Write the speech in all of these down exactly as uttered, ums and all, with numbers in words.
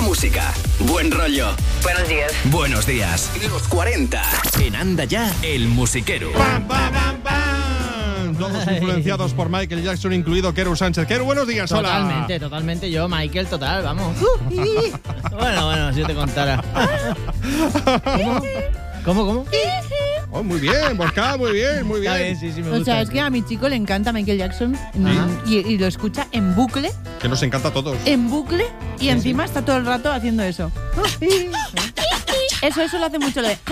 música, buen rollo. Buenos días. Buenos días. Los cuarenta. En Anda Ya, el musiquero. ¡Pam, pam, pam, pam! Todos influenciados por Michael Jackson, incluido Keru Sánchez. Keru, buenos días, hola. Totalmente, totalmente. Yo, Michael, total, vamos. Bueno, bueno, si yo te contara. ¿Cómo? ¿Cómo, cómo? Oh, muy bien, Bosca, muy bien, muy bien. Está bien, sí, sí, me O gusta. sea, es que a mi chico le encanta Michael Jackson Ajá. y, y lo escucha en bucle, Que nos encanta a todos. en bucle, y encima está todo el rato haciendo eso. Eso, eso lo hace mucho lo de...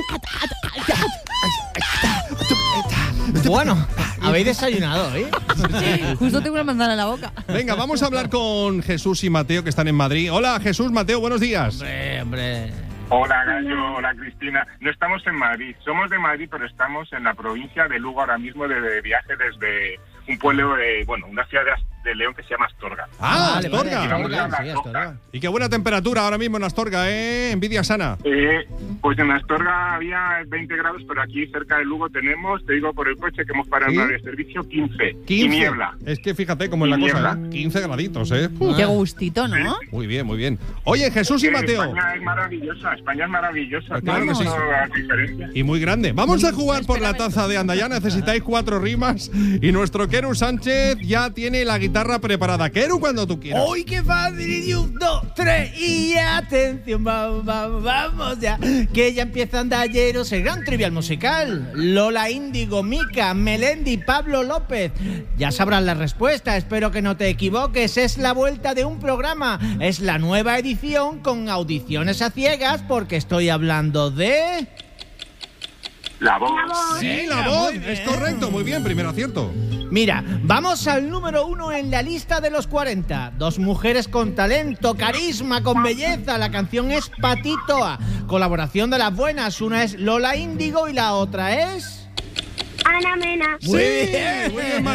Bueno, habéis desayunado, ¿eh? Justo tengo una manzana en la boca. Venga, vamos a hablar con Jesús y Mateo, que están en Madrid. Hola, Jesús, Mateo, buenos días. Hombre, hombre. Hola Gallo, hola Cristina. No estamos en Madrid, somos de Madrid, pero estamos en la provincia de Lugo ahora mismo de, de viaje desde un pueblo, de, bueno, una ciudad de, de León que se llama Astorga. Ah, Vale, Astorga. vale, Vamos a Astorga, la sí, costa. Astorga. Y qué buena temperatura ahora mismo en Astorga, ¿eh? Envidia sana. Eh, pues en Astorga había veinte grados, pero aquí cerca de Lugo tenemos, te digo por el coche que hemos parado ¿Sí? en una de servicio, quince. quince. Y niebla. Es que fíjate cómo es la Y cosa, niebla. ¿eh? quince graditos, ¿eh? Qué gustito, ¿no? Muy bien, muy bien. Oye, Jesús y Que Mateo. España es maravillosa, España es maravillosa. Pues claro que Tenemos sí. todas las diferencias. Y muy grande. Vamos a jugar por la taza de Anda Ya. Necesitáis cuatro rimas. Y nuestro Keru Sánchez ya tiene la guitarra preparada. Keru, cuando tú quieras. ¡Uy, qué fácil! Y un, dos, tres y atención, vamos, vamos, vamos ya. Que ya empieza Andalleros, el gran trivial musical. Lola Índigo, Mica, Melendi, Pablo López. Ya sabrás la respuesta, espero que no te equivoques. Es la vuelta de un programa. Es la nueva edición con audiciones a ciegas porque estoy hablando de... La voz. Sí, la Venga, voz. muy bien. Es correcto. Muy bien, primer acierto. Mira, vamos al número uno en la lista de los cuarenta. Dos mujeres con talento, carisma, con belleza. La canción es Patitoa. Colaboración de las buenas. Una es Lola Índigo y la otra es... Ana Mena. Sí, muy bien, Mateo.